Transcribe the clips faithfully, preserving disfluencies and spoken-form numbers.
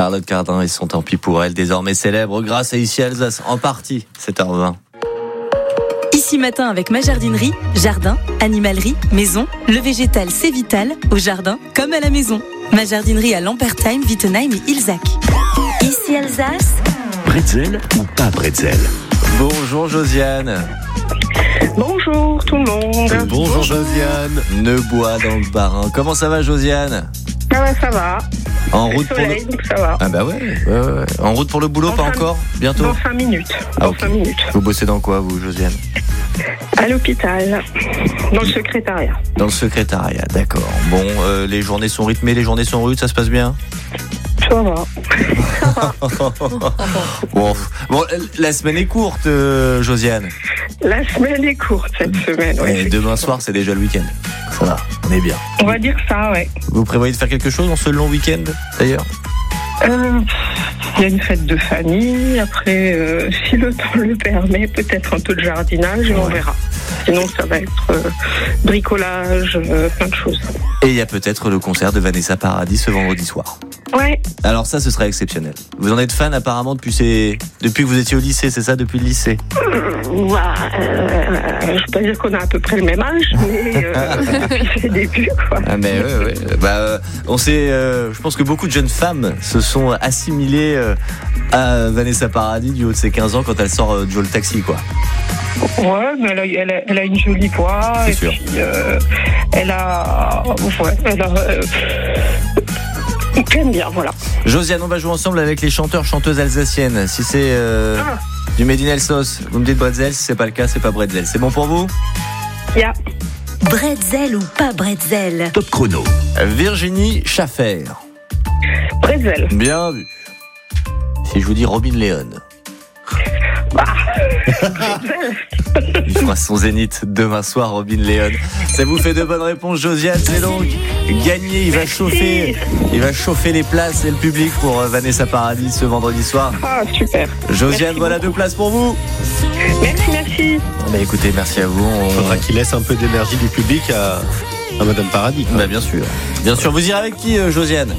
Charlotte Cardin et son Tant pis pour elle, désormais célèbre grâce à Ici Alsace, en partie, sept heures vingt. Ici Matin avec ma jardinerie, jardin, animalerie, maison, le végétal c'est vital, au jardin comme à la maison. Ma jardinerie à Lampertheim, Wittenheim et Ilzac. Ici Alsace. Bretzel ou pas bretzel? Bonjour Josiane. Bonjour tout le monde. Bonjour Josiane. Neubois dans le Bas-Rhin. Comment ça va Josiane? Ça va, ça va. En Le route soleil, pour le... donc ça va. Ah bah ouais, ouais, ouais. En route pour le boulot, Dans pas cinq... encore? Bientôt? Dans cinq minutes. Ah, Dans okay. cinq minutes. Vous bossez dans quoi vous Josiane? À l'hôpital, dans le secrétariat. Dans le secrétariat, d'accord. Bon, euh, les journées sont rythmées, les journées sont rudes, ça se passe bien? Ça va. Ça va. bon, bon, la semaine est courte, euh, Josiane. La semaine est courte cette semaine. Ouais, Et demain soir, c'est déjà le week-end. Ça va, on est bien. On va dire ça, ouais. Vous prévoyez de faire quelque chose dans ce long week-end, d'ailleurs? Euh, il y a une fête de famille. Après, euh, si le temps le permet, peut-être un peu de jardinage et on Ouais. verra. Sinon, ça va être euh, bricolage, euh, plein de choses. Et il y a peut-être le concert de Vanessa Paradis ce vendredi soir. Ouais. Alors ça, ce serait exceptionnel. Vous en êtes fan apparemment depuis, ces... depuis que vous étiez au lycée, c'est ça? Depuis le lycée? Ouais, euh, je ne vais pas dire qu'on a à peu près le même âge, mais euh, depuis ses débuts, quoi. Ah mais ouais, ouais. Bah, euh, on sait, euh, je pense que beaucoup de jeunes femmes se sont assimilées euh, à Vanessa Paradis du haut de ses quinze ans quand elle sort euh, de Joe le Taxi, quoi. Ouais, mais elle a, elle a, elle a une jolie voix. C'est et sûr. puis, euh, elle a... Ouais, elle a... Euh, j'aime bien, voilà. Josiane, on va jouer ensemble avec les chanteurs, chanteuses alsaciennes. Si c'est euh, Ah. du Made in Elsos, vous me dites bretzel. Si c'est pas le cas, c'est pas bretzel. C'est bon pour vous? Yeah. Bretzel ou pas bretzel? Top chrono. Virginie Schaffer. Bretzel. Bien vu. Si je vous dis Robin Leon. Bah, Bretzel. Il fera son zénith demain soir, Robin Leon. Ça vous fait de bonnes réponses, Josiane. C'est donc gagné. Il va Merci. chauffer, il va chauffer les places et le public pour euh, Vanessa Paradis ce vendredi soir. Ah, super. Josiane, Merci voilà beaucoup. deux places pour vous. Merci, merci. Bah écoutez, merci à vous. On... Faudra qu'il laisse un peu d'énergie du public à, à Madame Paradis. Bah bien sûr, bien sûr. Vous irez avec qui, euh, Josiane?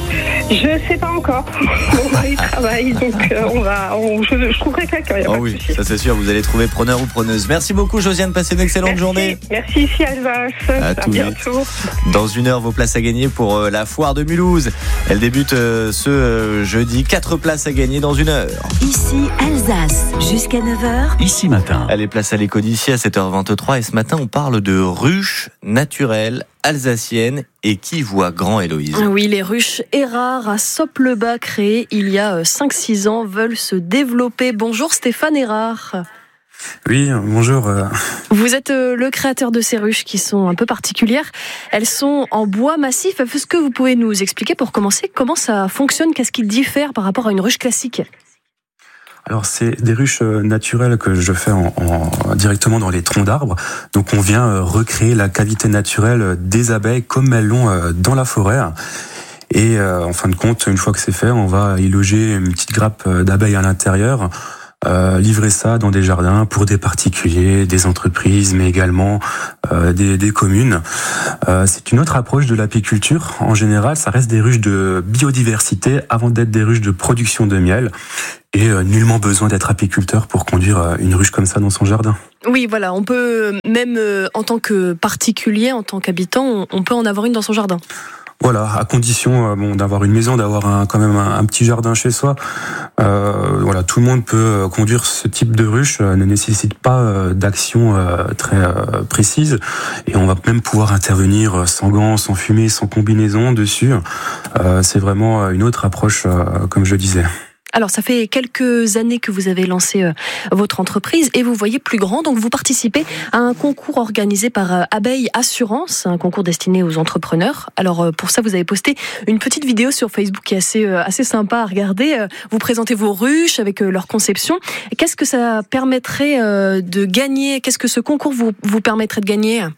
Je sais pas encore. Mon mari travaille, donc euh, on va, on, je, je trouverai quelqu'un. Y a Oh pas de oui, souci. ça c'est sûr. Vous allez trouver preneur ou preneuse. Merci beaucoup, Josiane. Passez une excellente Merci. journée. Merci ici Alsace. À À, tout bientôt. Dans une heure, vos places à gagner pour euh, la foire de Mulhouse. Elle débute euh, ce euh, jeudi. Quatre places à gagner dans une heure. Ici Alsace, jusqu'à neuf heures. Ici Matin. Allez, place à l'écho d'ici à sept heures vingt-trois. Et ce matin, on parle de ruches naturelles alsaciennes. Et qui voit grand, Héloïse? Oui, les ruches Erard à Soppe-le-Bas, créées il y a cinq six ans, veulent se développer. Bonjour Stéphane Erard. Oui, bonjour. Vous êtes le créateur de ces ruches qui sont un peu particulières. Elles sont en bois massif. Est-ce que vous pouvez nous expliquer, pour commencer, comment ça fonctionne? Qu'est-ce qui diffère par rapport à une ruche classique? Alors, c'est des ruches naturelles que je fais en, en, directement dans les troncs d'arbres. Donc, on vient recréer la cavité naturelle des abeilles comme elles l'ont dans la forêt. Et euh, en fin de compte, une fois que c'est fait, on va y loger une petite grappe d'abeilles à l'intérieur, euh, livrer ça dans des jardins pour des particuliers, des entreprises, mais également euh, des, des communes. Euh, c'est une autre approche de l'apiculture. En général, ça reste des ruches de biodiversité avant d'être des ruches de production de miel. Et euh, nullement besoin d'être apiculteur pour conduire euh, une ruche comme ça dans son jardin. Oui, voilà, on peut, même euh, en tant que particulier, en tant qu'habitant, on, on peut en avoir une dans son jardin. Voilà, à condition euh, bon, d'avoir une maison, d'avoir un, quand même un, un petit jardin chez soi. Euh, voilà, tout le monde peut conduire ce type de ruche, euh, ne nécessite pas euh, d'action euh, très euh, précise. Et on va même pouvoir intervenir sans gants, sans fumée, sans combinaison dessus. Euh, c'est vraiment une autre approche, euh, comme je disais. Alors, ça fait quelques années que vous avez lancé euh, votre entreprise et vous voyez plus grand. Donc, vous participez à un concours organisé par euh, Abeille Assurance, un concours destiné aux entrepreneurs. Alors, euh, pour ça, vous avez posté une petite vidéo sur Facebook qui est assez, euh, assez sympa à regarder. Euh, vous présentez vos ruches avec euh, leur conception. Qu'est-ce que ça permettrait euh, de gagner? Qu'est-ce que ce concours vous, vous permettrait de gagner?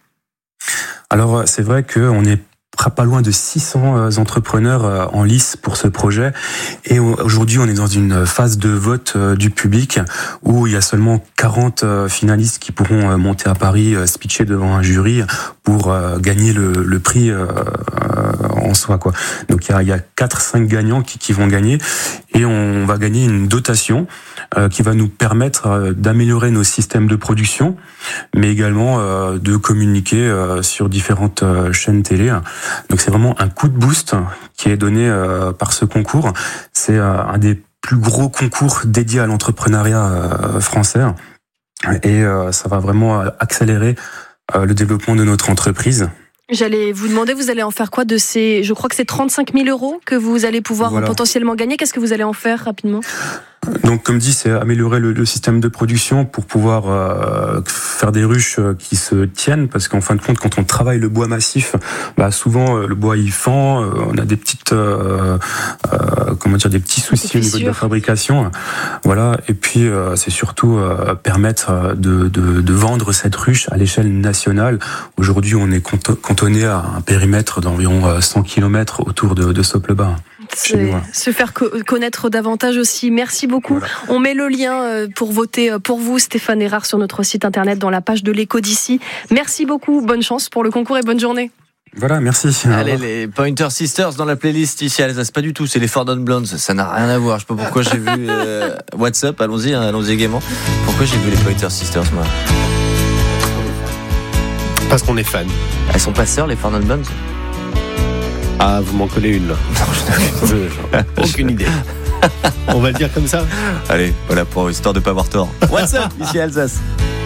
Alors, c'est vrai qu'on est pas loin de six cents entrepreneurs en lice pour ce projet. Et aujourd'hui, on est dans une phase de vote du public où il y a seulement quarante finalistes qui pourront monter à Paris, se pitcher devant un jury pour gagner le, le prix en soi, quoi. Donc il y a, il y a quatre, cinq gagnants qui, qui vont gagner, et on va gagner une dotation euh, qui va nous permettre euh, d'améliorer nos systèmes de production, mais également euh, de communiquer euh, sur différentes euh, chaînes télé. Donc c'est vraiment un coup de boost qui est donné euh, par ce concours. C'est euh, un des plus gros concours dédiés à l'entrepreneuriat euh, français, et euh, ça va vraiment accélérer euh, le développement de notre entreprise. J'allais vous demander, vous allez en faire quoi de ces, je crois que c'est trente-cinq mille euros que vous allez pouvoir voilà. potentiellement gagner. Qu'est-ce que vous allez en faire rapidement ? Donc, comme dit, c'est améliorer le, le système de production pour pouvoir euh, faire des ruches qui se tiennent, parce qu'en fin de compte, quand on travaille le bois massif, bah souvent le bois il fend, euh, on a des petites, euh, euh, comment dire, des petits soucis au niveau de la fabrication, voilà. Et puis euh, c'est surtout euh, permettre de, de, de vendre cette ruche à l'échelle nationale. Aujourd'hui, on est cantonné à un périmètre d'environ cent kilomètres autour de, de Soppe-le-Bas. C'est se faire connaître davantage aussi. Merci beaucoup. Voilà. On met le lien pour voter pour vous, Stéphane Erard, sur notre site internet dans la page de l'écho d'ici. Merci beaucoup. Bonne chance pour le concours et bonne journée. Voilà, merci. Allez, les Pointer Sisters dans la playlist ici à Alsace. Pas du tout, c'est les Four Non Blondes. Ça n'a rien à voir. Je sais pas pourquoi j'ai vu euh, WhatsApp. Allons-y, hein, allons-y gaiement. Pourquoi j'ai vu les Pointer Sisters, moi ? Parce qu'on est fan. Elles sont pas sœurs, les Four Non Blondes ? Ah, vous m'en collez une là. Non, je n'ai aucune idée. On va le dire comme ça. Allez, voilà pour histoire de pas avoir tort. What's up, ici à Alsace.